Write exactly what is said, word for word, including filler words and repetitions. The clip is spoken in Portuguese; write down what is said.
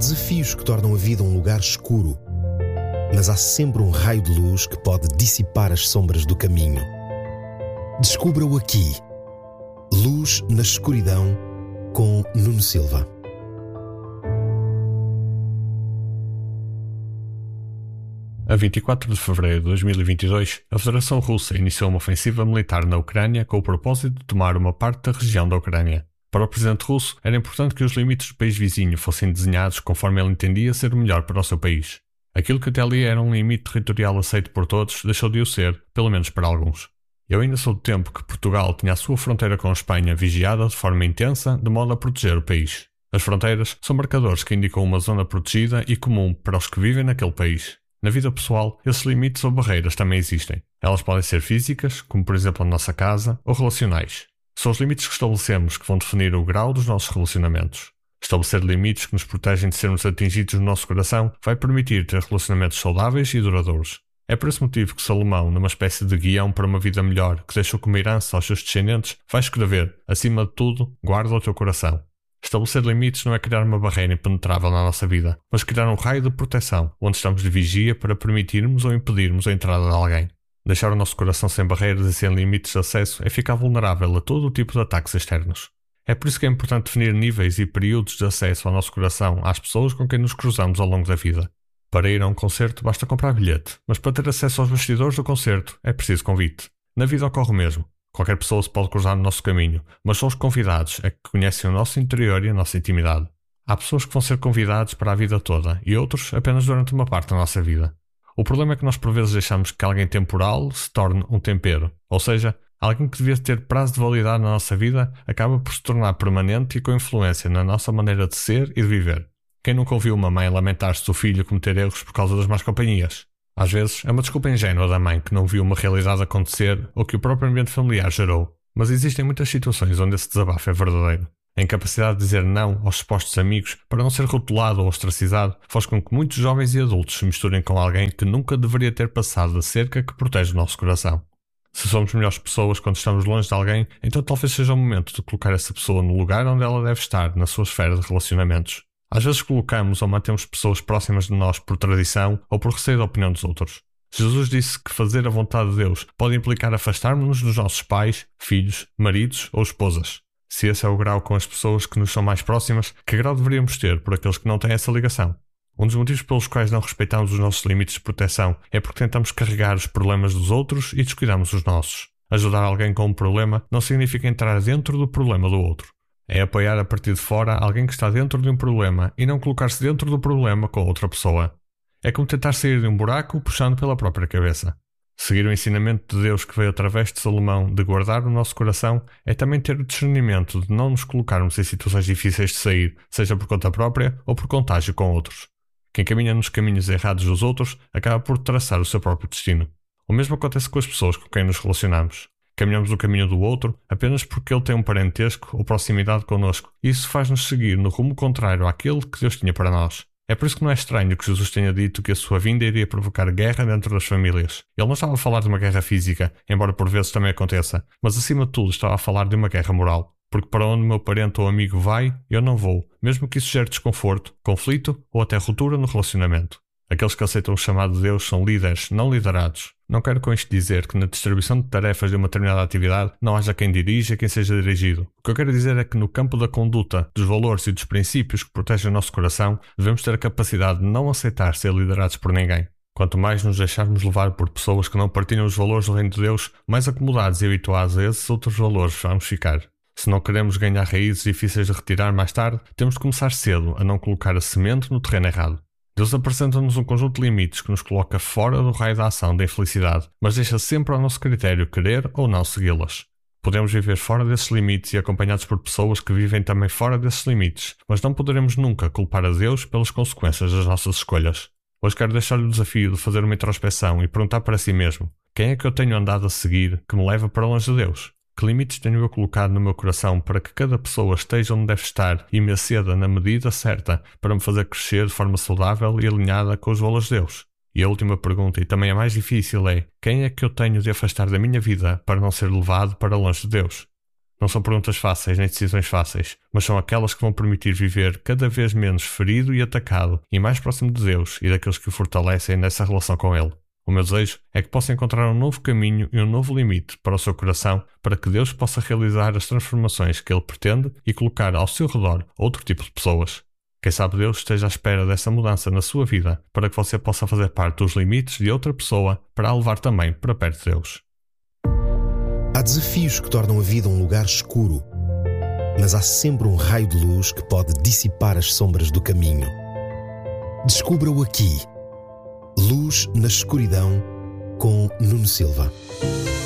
desafios que tornam a vida um lugar escuro, mas há sempre um raio de luz que pode dissipar as sombras do caminho. Descubra-o aqui. Luz na Escuridão, com Nuno Silva. A vinte e quatro de fevereiro de dois mil e vinte e dois, a Federação Russa iniciou uma ofensiva militar na Ucrânia com o propósito de tomar uma parte da região da Ucrânia. Para o presidente russo, era importante que os limites do país vizinho fossem desenhados conforme ele entendia ser o melhor para o seu país. Aquilo que até ali era um limite territorial aceito por todos, deixou de o ser, pelo menos para alguns. Eu ainda sou do tempo que Portugal tinha a sua fronteira com a Espanha vigiada de forma intensa, de modo a proteger o país. As fronteiras são marcadores que indicam uma zona protegida e comum para os que vivem naquele país. Na vida pessoal, esses limites ou barreiras também existem. Elas podem ser físicas, como por exemplo a nossa casa, ou relacionais. São os limites que estabelecemos que vão definir o grau dos nossos relacionamentos. Estabelecer limites que nos protegem de sermos atingidos no nosso coração vai permitir ter relacionamentos saudáveis e duradouros. É por esse motivo que Salomão, numa espécie de guião para uma vida melhor que deixou como herança aos seus descendentes, vai escrever, acima de tudo, guarda o teu coração. Estabelecer limites não é criar uma barreira impenetrável na nossa vida, mas criar um raio de proteção, onde estamos de vigia para permitirmos ou impedirmos a entrada de alguém. Deixar o nosso coração sem barreiras e sem limites de acesso é ficar vulnerável a todo o tipo de ataques externos. É por isso que é importante definir níveis e períodos de acesso ao nosso coração às pessoas com quem nos cruzamos ao longo da vida. Para ir a um concerto basta comprar bilhete, mas para ter acesso aos bastidores do concerto é preciso convite. Na vida ocorre o mesmo. Qualquer pessoa se pode cruzar no nosso caminho, mas só os convidados é que conhecem o nosso interior e a nossa intimidade. Há pessoas que vão ser convidados para a vida toda e outros apenas durante uma parte da nossa vida. O problema é que nós por vezes deixamos que alguém temporal se torne um tempero, ou seja, alguém que devia ter prazo de validade na nossa vida acaba por se tornar permanente e com influência na nossa maneira de ser e de viver. Quem nunca ouviu uma mãe lamentar-se do filho cometer erros por causa das más companhias? Às vezes é uma desculpa ingênua da mãe que não viu uma realidade acontecer ou que o próprio ambiente familiar gerou. Mas existem muitas situações onde esse desabafo é verdadeiro. A incapacidade de dizer não aos supostos amigos para não ser rotulado ou ostracizado faz com que muitos jovens e adultos se misturem com alguém que nunca deveria ter passado da cerca que protege o nosso coração. Se somos melhores pessoas quando estamos longe de alguém, então talvez seja o momento de colocar essa pessoa no lugar onde ela deve estar na sua esfera de relacionamentos. Às vezes colocamos ou mantemos pessoas próximas de nós por tradição ou por receio da opinião dos outros. Jesus disse que fazer a vontade de Deus pode implicar afastarmos-nos dos nossos pais, filhos, maridos ou esposas. Se esse é o grau com as pessoas que nos são mais próximas, que grau deveríamos ter por aqueles que não têm essa ligação? Um dos motivos pelos quais não respeitamos os nossos limites de proteção é porque tentamos carregar os problemas dos outros e descuidamos os nossos. Ajudar alguém com um problema não significa entrar dentro do problema do outro. É apoiar a partir de fora alguém que está dentro de um problema e não colocar-se dentro do problema com outra pessoa. É como tentar sair de um buraco puxando pela própria cabeça. Seguir o ensinamento de Deus que veio através de Salomão de guardar o nosso coração é também ter o discernimento de não nos colocarmos em situações difíceis de sair, seja por conta própria ou por contágio com outros. Quem caminha nos caminhos errados dos outros acaba por traçar o seu próprio destino. O mesmo acontece com as pessoas com quem nos relacionamos. Caminhamos o caminho do outro apenas porque ele tem um parentesco ou proximidade connosco, e isso faz-nos seguir no rumo contrário àquele que Deus tinha para nós. É por isso que não é estranho que Jesus tenha dito que a sua vinda iria provocar guerra dentro das famílias. Ele não estava a falar de uma guerra física, embora por vezes também aconteça, mas acima de tudo estava a falar de uma guerra moral. Porque para onde meu parente ou amigo vai, eu não vou, mesmo que isso gere desconforto, conflito ou até ruptura no relacionamento. Aqueles que aceitam o chamado de Deus são líderes, não liderados. Não quero com isto dizer que na distribuição de tarefas de uma determinada atividade não haja quem dirija e quem seja dirigido. O que eu quero dizer é que no campo da conduta, dos valores e dos princípios que protegem o nosso coração, devemos ter a capacidade de não aceitar ser liderados por ninguém. Quanto mais nos deixarmos levar por pessoas que não partilham os valores do reino de Deus, mais acomodados e habituados a esses outros valores vamos ficar. Se não queremos ganhar raízes difíceis de retirar mais tarde, temos de começar cedo a não colocar a semente no terreno errado. Deus apresenta-nos um conjunto de limites que nos coloca fora do raio da ação da infelicidade, mas deixa sempre ao nosso critério querer ou não segui-las. Podemos viver fora desses limites e acompanhados por pessoas que vivem também fora desses limites, mas não poderemos nunca culpar a Deus pelas consequências das nossas escolhas. Hoje quero deixar-lhe o desafio de fazer uma introspeção e perguntar para si mesmo: quem é que eu tenho andado a seguir que me leva para longe de Deus? Que limites tenho eu colocado no meu coração para que cada pessoa esteja onde deve estar e me aceda na medida certa para me fazer crescer de forma saudável e alinhada com os valores de Deus? E a última pergunta, e também a mais difícil, é: quem é que eu tenho de afastar da minha vida para não ser levado para longe de Deus? Não são perguntas fáceis nem decisões fáceis, mas são aquelas que vão permitir viver cada vez menos ferido e atacado e mais próximo de Deus e daqueles que o fortalecem nessa relação com Ele. O meu desejo é que possa encontrar um novo caminho e um novo limite para o seu coração, para que Deus possa realizar as transformações que Ele pretende e colocar ao seu redor outro tipo de pessoas. Quem sabe Deus esteja à espera dessa mudança na sua vida, para que você possa fazer parte dos limites de outra pessoa para a levar também para perto de Deus. Há desafios que tornam a vida um lugar escuro, mas há sempre um raio de luz que pode dissipar as sombras do caminho. Descubra-o aqui. Luz na Escuridão, com Nuno Silva.